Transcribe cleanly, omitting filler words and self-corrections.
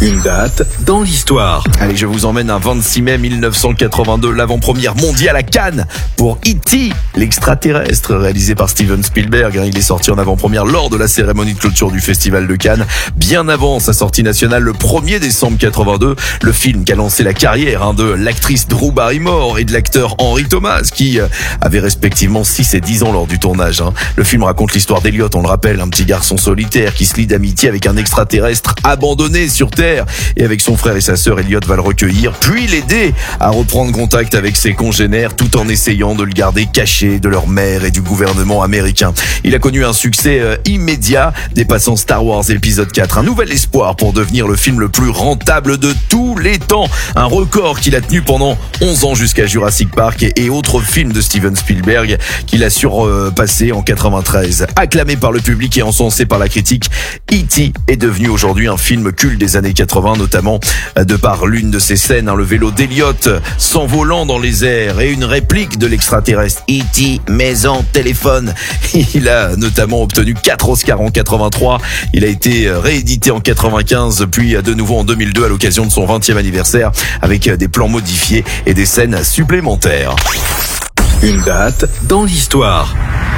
Une date dans l'histoire. Allez, je vous emmène un 26 mai 1982, l'avant-première mondiale à Cannes pour E.T., l'extraterrestre, réalisé par Steven Spielberg. Il est sorti en avant-première lors de la cérémonie de clôture du Festival de Cannes, bien avant sa sortie nationale le 1er décembre 82. Le film qui a lancé la carrière de l'actrice Drew Barrymore et de l'acteur Henry Thomas, qui avaient respectivement 6 et 10 ans lors du tournage. Le film raconte l'histoire d'Elliot, on le rappelle, un petit garçon solitaire qui se lie d'amitié avec un extraterrestre abandonné sur Terre. Et avec son frère et sa sœur, Elliot va le recueillir, puis l'aider à reprendre contact avec ses congénères tout en essayant de le garder caché de leur mère et du gouvernement américain. Il a connu un succès immédiat, dépassant Star Wars épisode 4. Un nouvel espoir pour devenir le film le plus rentable de tous les temps. Un record qu'il a tenu pendant 11 ans jusqu'à Jurassic Park et autres films de Steven Spielberg qu'il a surpassé en 93. Acclamé par le public et encensé par la critique, E.T. est devenu aujourd'hui un film culte des années 80, notamment de par l'une de ses scènes, le vélo d'Elliot s'envolant dans les airs et une réplique de l'extraterrestre E.T. maison, téléphone. Il a notamment obtenu 4 Oscars en 83. Il a été réédité en 95, puis de nouveau en 2002 à l'occasion de son 20e anniversaire avec des plans modifiés et des scènes supplémentaires. Une date dans l'histoire.